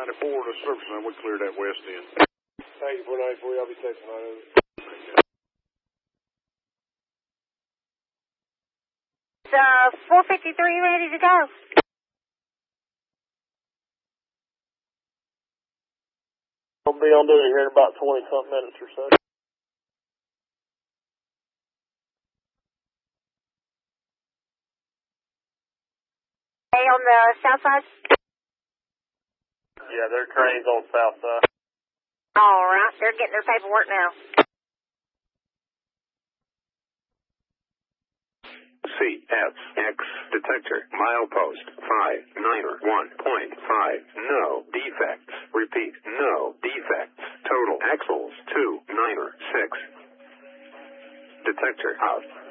94 to service line. We cleared that west end. Thank you for 94. I'll be safe tonight. It's 453 ready to go. I'll be on duty here in about 20-something minutes or so. Hey, on the south side? Yeah, their crane's on south side. All right, they're getting their paperwork now. CSX detector, milepost 591.5, no defects. Repeat, no defects. Total axles 296. Detector out.